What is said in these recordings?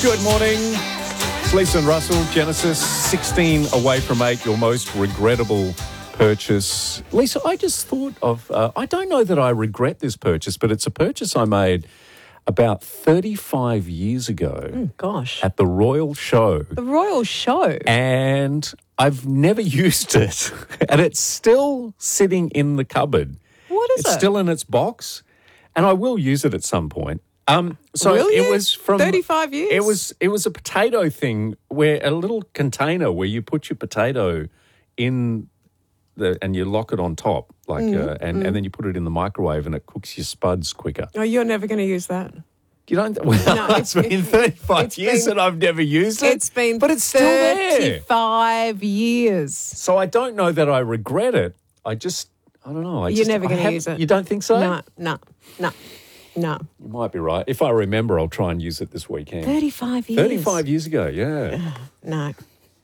Good morning. It's Lisa and Russell, Genesis, 16 away from 8, your most regrettable purchase. Lisa, I just thought of, I don't know that I regret this purchase, but it's a purchase I made about 35 years ago Gosh. at the Royal Show. The Royal Show? And I've never used it. And it's still sitting in the cupboard. What is It's it? still in its box, and I will use it at some point. So Will you? it was from 35 years? It was a potato thing where a little container where you put your potato in and you lock it on top, and then you put it in the microwave and it cooks your spuds quicker. Oh, you're never going to use that. You don't. Well, No, it's been 35 years and I've never used it. It's been but it's still there. 35 years. So I don't know that I regret it. I don't know. You're never going to use it. You don't think so? No. You might be right. If I remember, I'll try and use it this weekend. 35 years. 35 years ago, yeah. No.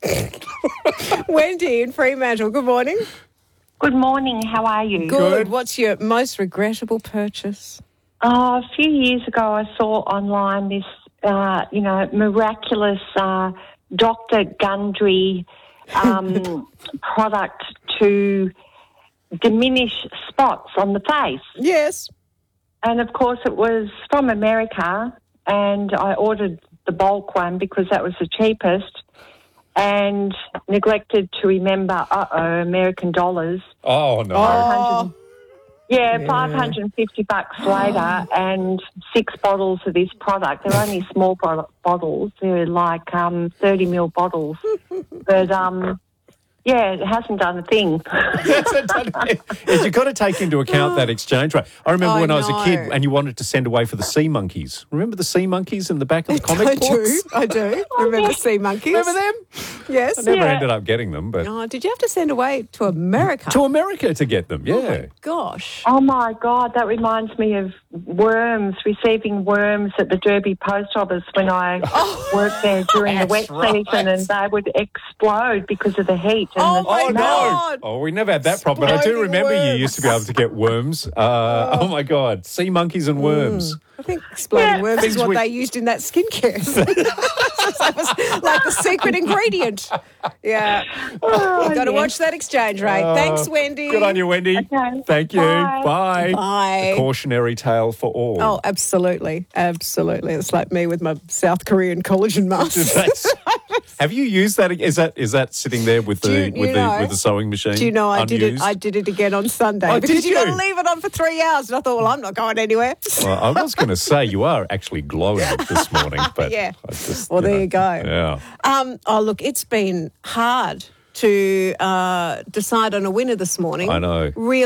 Wendy in Fremantle, good morning. Good morning. How are you? Good. What's your most regrettable purchase? A few years ago, I saw online this, miraculous Dr. Gundry product to diminish spots on the face. Yes. And, of course, it was from America, and I ordered the bulk one because that was the cheapest and neglected to remember, American dollars. Oh, no. Oh, Yeah, $550 later, and 6 bottles of this product. They're only small bottles. They're like 30ml bottles. But it hasn't done a thing. You've got to take into account that exchange rate. I remember when I was a kid know. and you wanted to send away for the sea monkeys. Remember the sea monkeys in the back of the comic books? I do. Remember sea monkeys? Remember them? Yes. I never ended up getting them, but Oh, did you have to send away to America? to America to get them, yeah. Oh, my gosh. Oh, my God, that reminds me of receiving worms at the Derby post office when I worked there during the wet season, and they would explode because of the heat and Oh, the my Oh, smell. God. no. Oh, we never had that problem. But I do Exploding remember you worms. used to be able to get worms. Oh, my God. Sea monkeys and worms. I think exploding worms Things is what we- they used in that skincare. That was like the secret ingredient. Yeah. Oh, You've got to yes. watch that exchange rate. Thanks, Wendy. Good on you, Wendy. Okay. Thank you. Bye. Bye. A cautionary tale for all. Oh, absolutely. Absolutely. It's like me with my South Korean collagen mask. Have you used that? Is that sitting there with Do the you with know- the sewing machine? Do you know I did it? unused? I did it again on Sunday. Oh, because did you got to you? leave it on for 3 hours. And I thought, well, I'm not going anywhere. Well, I was going to say you are actually glowing this morning, but Yeah. I just, Well, there you go. Yeah. Look, it's been hard to decide on a winner this morning. I know. Really